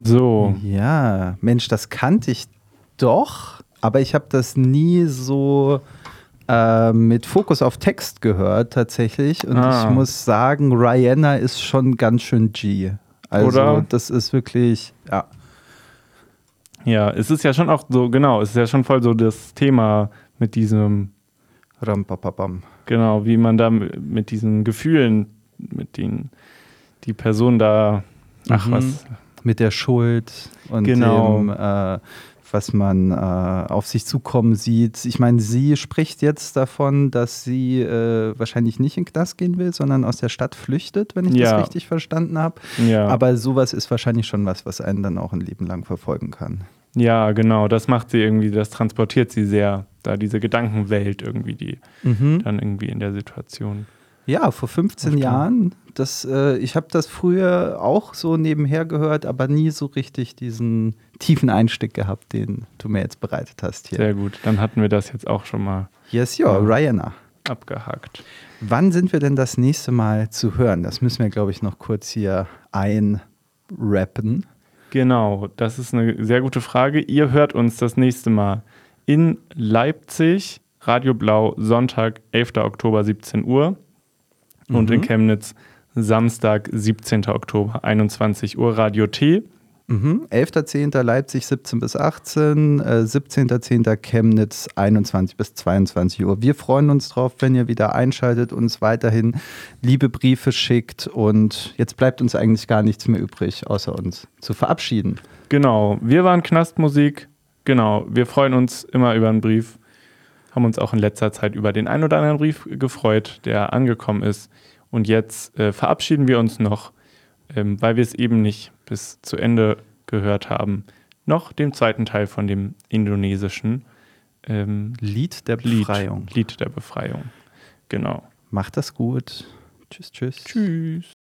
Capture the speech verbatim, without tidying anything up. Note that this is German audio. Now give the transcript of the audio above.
So. Ja, Mensch, das kannte ich doch, aber ich habe das nie so äh, mit Fokus auf Text gehört tatsächlich. Und Ah. ich muss sagen, Rihanna ist schon ganz schön G. Also Oder? das ist wirklich, ja. Ja, es ist ja schon auch so, genau, es ist ja schon voll so das Thema mit diesem, Rampapapam. genau, wie man da mit diesen Gefühlen, mit denen die Person da, ach Mhm. was. Mit der Schuld und Genau. dem, äh, was man äh, auf sich zukommen sieht. Ich meine, sie spricht jetzt davon, dass sie äh, wahrscheinlich nicht in den Knast gehen will, sondern aus der Stadt flüchtet, wenn ich Ja. das richtig verstanden habe. Ja. Aber sowas ist wahrscheinlich schon was, was einen dann auch ein Leben lang verfolgen kann. Ja, genau, das macht sie irgendwie, das transportiert sie sehr, da diese Gedankenwelt irgendwie, die Mhm. dann irgendwie in der Situation. Ja, vor fünfzehn Oft, ja. Jahren. Das, äh, ich habe das früher auch so nebenher gehört, aber nie so richtig diesen tiefen Einstieg gehabt, den du mir jetzt bereitet hast hier. Sehr gut, dann hatten wir das jetzt auch schon mal Yes, ja, Ja. Rihanna. abgehakt. Wann sind wir denn das nächste Mal zu hören? Das müssen wir, glaube ich, noch kurz hier einrappen. Genau, das ist eine sehr gute Frage. Ihr hört uns das nächste Mal in Leipzig, Radio Blau, Sonntag, elfter Oktober, siebzehn Uhr. Und Mhm. in Chemnitz Samstag, siebzehnter Oktober, einundzwanzig Uhr, Radio T. Mhm. elfter zehnter Leipzig siebzehn bis achtzehn, äh, siebzehnter zehnter Chemnitz einundzwanzig bis zweiundzwanzig Uhr. Wir freuen uns drauf, wenn ihr wieder einschaltet, uns weiterhin liebe Briefe schickt und jetzt bleibt uns eigentlich gar nichts mehr übrig, außer uns zu verabschieden. Genau, wir waren Knastmusik. Genau, wir freuen uns immer über einen Brief. Haben uns auch in letzter Zeit über den einen oder anderen Brief gefreut, der angekommen ist. Und jetzt äh, verabschieden wir uns noch, ähm, weil wir es eben nicht bis zu Ende gehört haben, noch dem zweiten Teil von dem indonesischen ähm, Lied der Lied, Befreiung. Lied der Befreiung. Genau. Macht das gut. Tschüss, tschüss. Tschüss.